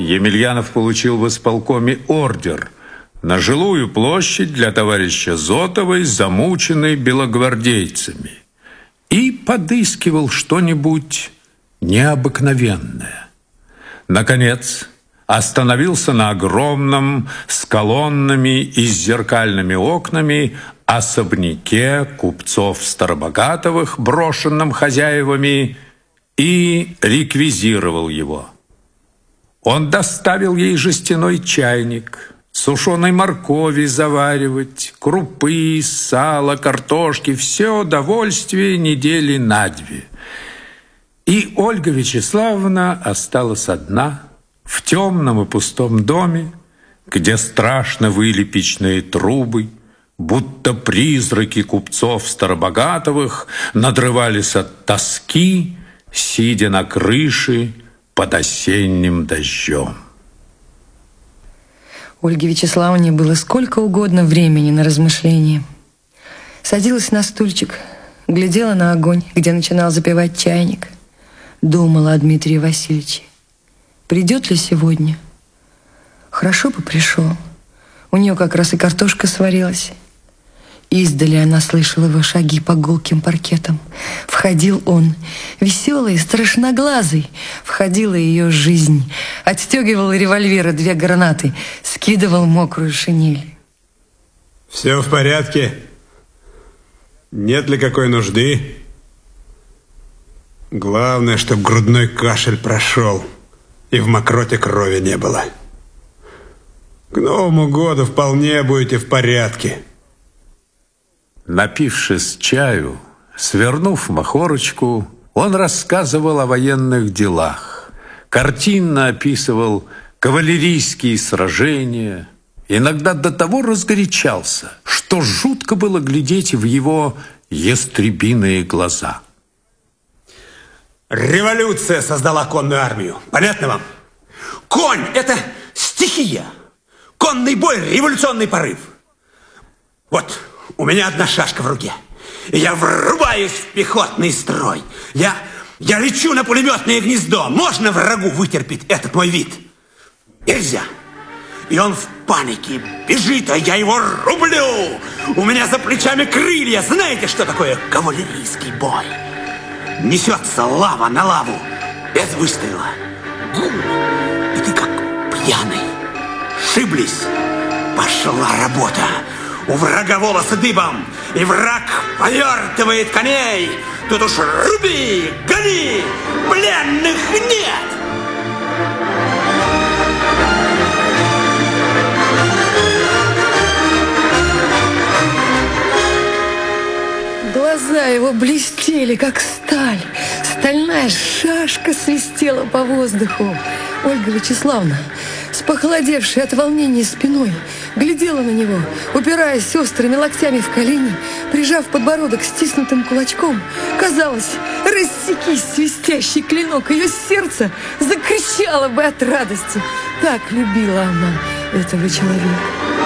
Емельянов получил в исполкоме ордер на жилую площадь для товарища Зотовой, замученной белогвардейцами, и подыскивал что-нибудь необыкновенное. Наконец, остановился на огромном, с колоннами и с зеркальными окнами особняке купцов Старобогатовых, брошенном хозяевами, и реквизировал его. Он доставил ей жестяной чайник, сушеной моркови заваривать, крупы, сала, картошки, все довольствие недели на 2. И Ольга Вячеславовна осталась одна в темном и пустом доме, где страшно выли печные трубы, будто призраки купцов Старобогатовых надрывались от тоски, сидя на крыше под осенним дождем. Ольге Вячеславовне было сколько угодно времени на размышления. Садилась на стульчик, глядела на огонь, где начинал запевать чайник, думала о Дмитрии Васильевиче. Придет ли сегодня? Хорошо бы пришел. У нее как раз и картошка сварилась. Издали она слышала его шаги по гулким паркетам. Входил он, веселый, страшноглазый. Входила ее жизнь. Отстегивал револьвера 2 гранаты, скидывал мокрую шинель. Все в порядке? Нет ли какой нужды? Главное, чтоб грудной кашель прошел и в мокроте крови не было. К Новому году вполне будете в порядке. Напившись чаю, свернув махорочку, он рассказывал о военных делах, картинно описывал кавалерийские сражения, иногда до того разгорячался, что жутко было глядеть в его ястребиные глаза. Революция создала конную армию. Понятно вам? Конь – это стихия. Конный бой – революционный порыв. Вот у меня одна шашка в руке, и я врубаюсь в пехотный строй. Я лечу на пулеметное гнездо. Можно врагу вытерпеть этот мой вид? Нельзя. И он в панике бежит, а я его рублю. У меня за плечами крылья. Знаете, что такое кавалерийский бой? Несется лава на лаву без выстрела. Гул. И ты как пьяный. Шиблись. Пошла работа. У врага волосы дыбом, и враг повертывает коней. Тут уж руби, гони, пленных нет. Глаза его блестели, как сталь. Стальная шашка свистела по воздуху. Ольга Вячеславовна, с похолодевшей от волнения спиной, глядела на него, упираясь острыми локтями в колени, прижав подбородок стиснутым кулачком. Казалось, рассекись свистящий клинок, ее сердце закричало бы от радости. Так любила она этого человека.